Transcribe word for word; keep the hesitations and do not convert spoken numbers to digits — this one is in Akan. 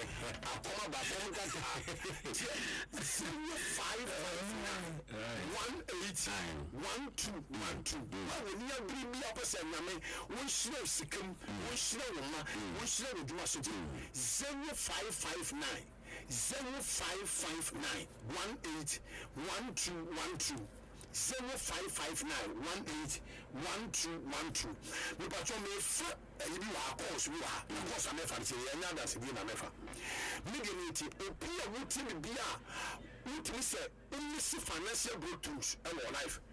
akoma ba kom kaka zero five five nine one eight one two one two wa woni abiri bi apose nyame won hire sikam won hire woma won hire woduma so zero five five nine zero five five nine one eight one two one two zero five five nine one eight one two one two. Me patcho me fa e bi wa course we wa course am fa se ye nya da se bi na me fa me de ni ti obi a wuti me bia wuti me se only financial breakthroughs in our life